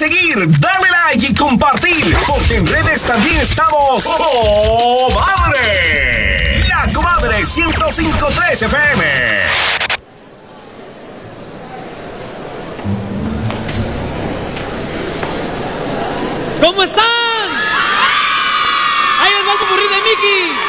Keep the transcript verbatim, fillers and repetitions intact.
seguir, dale like y compartir, porque en redes también estamos Comadre. La Comadre ciento cinco punto tres F M. ¿Cómo están? Ahí les va el popurrí de Mickey.